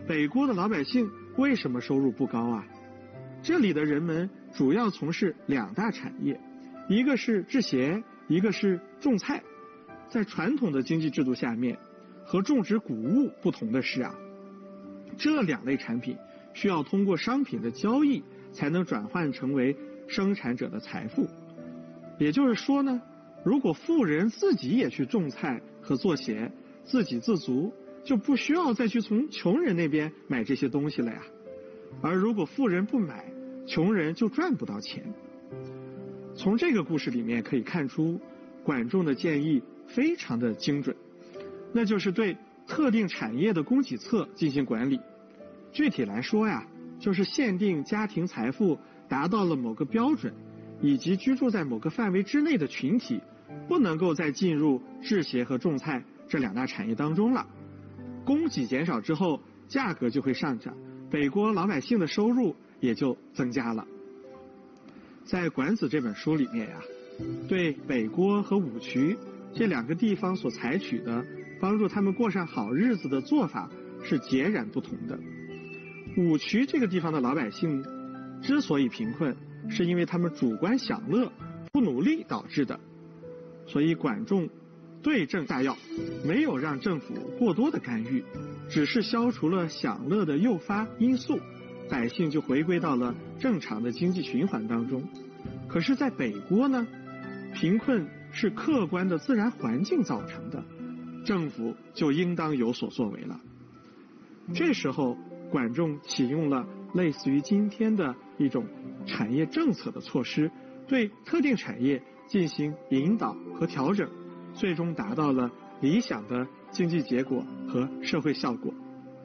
北郭的老百姓为什么收入不高啊？这里的人们主要从事2大产业，一个是制鞋，一个是种菜。在传统的经济制度下面，和种植谷物不同的是啊，这2类产品需要通过商品的交易才能转换成为生产者的财富。也就是说呢，如果富人自己也去种菜和做鞋，自给自足，就不需要再去从穷人那边买这些东西了呀。而如果富人不买，穷人就赚不到钱。从这个故事里面可以看出，管仲的建议非常的精准，那就是对特定产业的供给侧进行管理。具体来说呀，就是限定家庭财富达到了某个标准，以及居住在某个范围之内的群体，不能够再进入制鞋和种菜这2大产业当中了。供给减少之后，价格就会上涨，北郭老百姓的收入也就增加了。在《管子》这本书里面呀，对北郭和武渠这2个地方所采取的帮助他们过上好日子的做法是截然不同的。武渠这个地方的老百姓之所以贫困，是因为他们主观享乐不努力导致的。所以管仲对症下药，没有让政府过多的干预，只是消除了享乐的诱发因素，百姓就回归到了正常的经济循环当中。可是在北郭呢，贫困是客观的自然环境造成的，政府就应当有所作为了。这时候管仲启用了类似于今天的一种产业政策的措施，对特定产业进行引导和调整，最终达到了理想的经济结果和社会效果。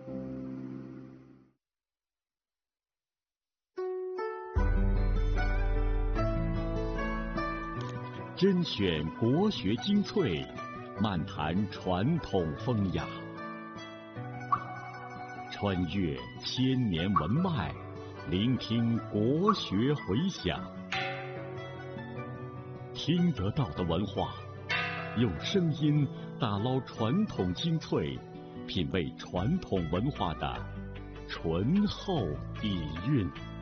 甄选国学精粹，漫谈传统风雅，穿越千年文脉，聆听国学回响。听得到的文化，用声音打捞传统精粹，品味传统文化的醇厚底蕴。